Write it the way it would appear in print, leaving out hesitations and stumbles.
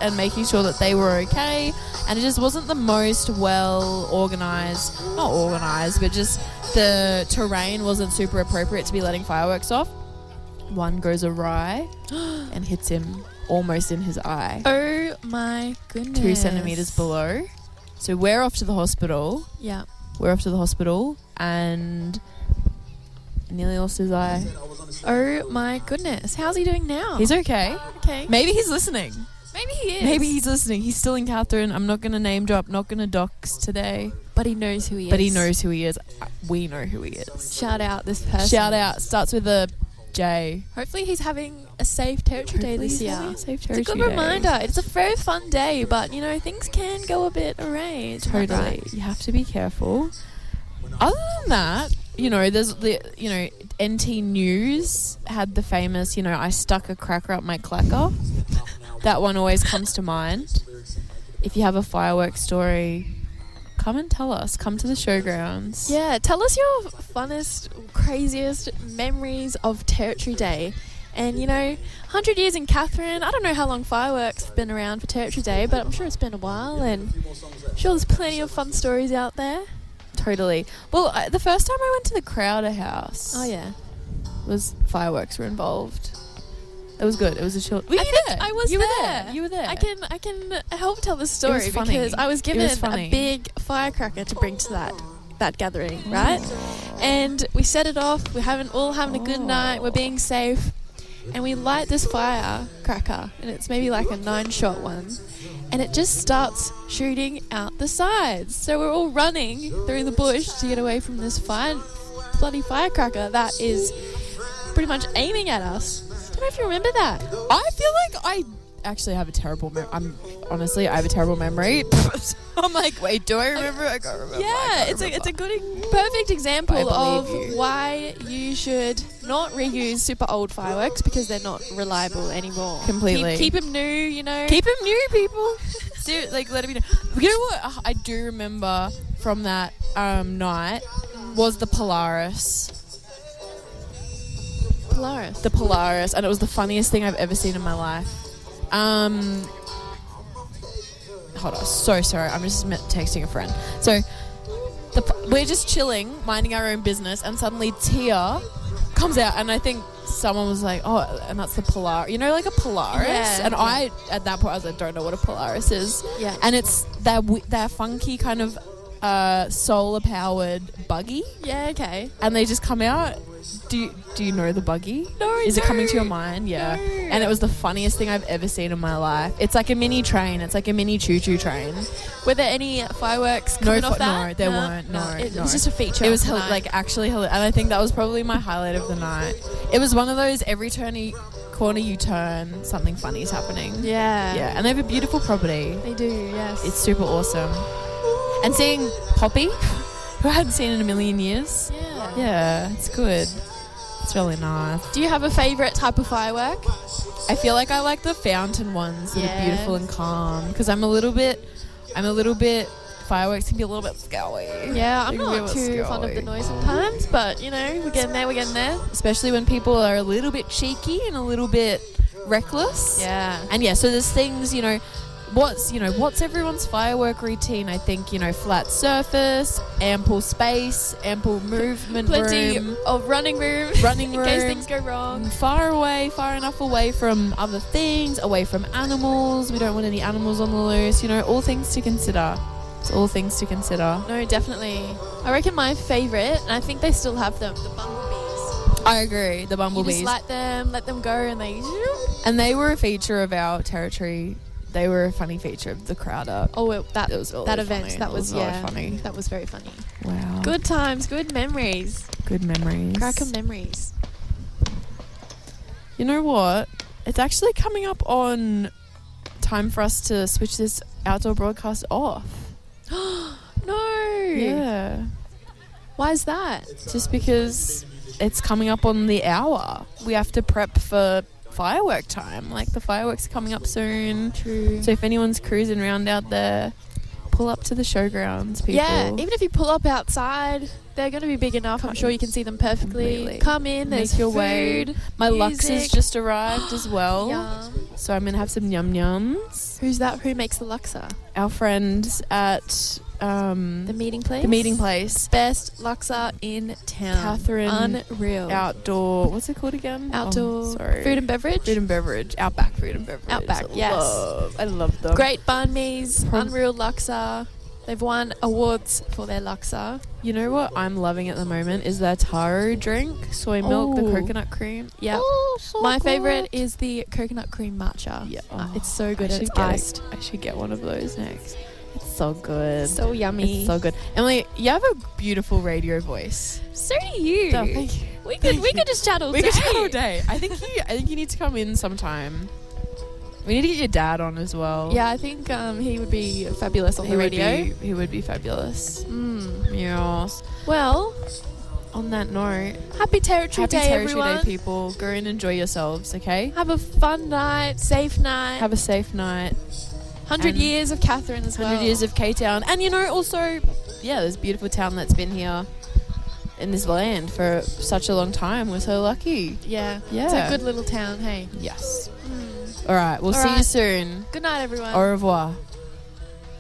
and making sure that they were okay. And it just wasn't the most well organised, not organised, but just the terrain wasn't super appropriate to be letting fireworks off. One goes awry and hits him almost in his eye. Oh my goodness. 2 centimetres below. So we're off to the hospital. Yeah. We're off to the hospital and nearly lost his eye. Oh my goodness. How's he doing now? He's okay. Okay. Maybe he's listening. Maybe he is. Maybe he's listening. He's still in Catherine. I'm not going to name drop, not going to dox today. But he knows who he is. But he knows who he is. We know who he is. Shout out this person. Shout out. Starts with a J. Hopefully he's having a safe territory day this year. Safe It's a territory good day. reminder. It's a very fun day, but, you know, things can go a bit awry. Isn't that Totally. right? You have to be careful. Other than that, you know, there's the, you know, NT News had the famous, you know, I stuck a cracker up my clacker. That one always comes to mind. If you have a fireworks story, come and tell us. Come to the showgrounds. Yeah, tell us your funnest, craziest memories of Territory Day. And, you know, 100 years in Catherine, I don't know how long fireworks have been around for Territory Day, but I'm sure it's been a while, and I'm sure there's plenty of fun stories out there. Totally. Well, the first time I went to the Crowder House, Oh, yeah. was fireworks were involved. It was good. It was a chill. Were I you think there? I was you there. Were there. You were there. I can help tell the story was funny. because I was It given was funny. a big firecracker to bring to that gathering, right? And we set it off. We're all having a good night. We're being safe, and we light this firecracker, and it's maybe like a 9-shot one, and it just starts shooting out the sides. So we're all running through the bush to get away from this bloody firecracker that is pretty much aiming at us. I don't know if you remember that. I feel like I actually have a terrible memory. I have a terrible memory. I'm like, wait, do I remember? I can't remember. Yeah, it's a perfect example I of believe you. why you should not reuse super old fireworks because they're not reliable anymore. Completely. Keep them new, you know. Keep them new, people. Dude, like, let it be known. You know what I do remember from that night was the Polaris. Polaris. The Polaris, and it was the funniest thing I've ever seen in my life. Hold on, so sorry, I'm just texting a friend. So, we're just chilling, minding our own business, and suddenly Tia comes out, and I think someone was like, oh, and that's the Polaris. You know, like a Polaris? Yeah, and yeah. I, at that point, I was like, don't know what a Polaris is. Yeah. And it's that funky kind of solar-powered buggy, Yeah, okay. and they just come out. Do you know the buggy? No, Is it coming to your mind? Yeah. No. And it was the funniest thing I've ever seen in my life. It's like a mini train. It's like a mini choo-choo train. Were there any fireworks coming off that? No, there weren't. No, It no. was just a feature. It was of the night. like actually hilarious. And I think that was probably my highlight of the night. It was one of those every corner you turn, something funny is happening. Yeah. Yeah. And they have a beautiful property. They do, yes. It's super awesome. And seeing Poppy, who I hadn't seen in a million years. Yeah. Yeah, it's good. It's really nice. Do you have a favourite type of firework? I feel like I like the fountain ones that Yeah. are beautiful and calm because I'm a little bit fireworks can be a little bit scary. Yeah, I'm They can be a not bit too fond of the scary. noise sometimes, but, you know, we're getting there. Especially when people are a little bit cheeky and a little bit reckless. Yeah. And yeah, so there's things, you know, what's everyone's firework routine? I think, you know, flat surface, ample space, ample movement Plenty room, of running room. running in case room. things go wrong. Far enough away from other things, away from animals. We don't want any animals on the loose. You know, all things to consider. It's all things to consider. No, definitely. I reckon my favourite, and I think they still have them, the bumblebees. I agree. The You bumblebees. just light them, let them go, and they... And they were a feature of our territory. They were a funny feature of the Crowder. Oh, well, It was really that event, funny. that It was really yeah, funny. that was very funny. Wow. Good times, good memories. Good memories. Cracker memories. You know what? It's actually coming up on time for us to switch this outdoor broadcast off. No. Yeah. Why is that? Just because it's coming up on the hour. We have to prep for firework time. Like, the fireworks are coming up soon. True. So if anyone's cruising around out there, pull up to the showgrounds, people. Yeah, even if you pull up outside, they're going to be big enough. I'm sure you can see them perfectly. Completely. Come in, there's Make your food, way. My Lux has music. just arrived as well. Yum. So I'm going to have some yum-yums. Who's that? Who makes the Luxor? Our friends at The meeting place? the meeting place. Best Luxor in town. Catherine Unreal. Outdoor, what's it called again? Outdoor sorry. food and beverage. Food and beverage. Outback food and beverage. Outback, yes. I love them. Great banh mi's, Prom- unreal Luxor. They've won awards for their Luxor. You know what I'm loving at the moment is their taro drink. Soy milk, the Ooh. coconut cream. Yeah. Oh, so My good. favourite is the coconut cream matcha. Yeah. It's so good. I It's should get iced. I should get one of those next. It's so good. So yummy. It's so good. Emily, you have a beautiful radio voice. So do you. Oh, thank you. We could just chat all We day. could chat all day. I think you need to come in sometime. We need to get your dad on as well. Yeah, I think he would be fabulous on the radio. He would be fabulous. Mm. Yes. Well, On that note, happy Territory happy Day, Territory everyone. Day, people. Go and enjoy yourselves, okay? Have a fun night, safe night. Have a safe night. 100 and years of Catherine as well. 100 years of K-Town. And, also, yeah, this beautiful town that's been here in this land for such a long time. We're so lucky. Yeah. Yeah. It's a good little town, hey. Yes. Mm. All right. We'll All see you right. soon. Good night, everyone. Au revoir.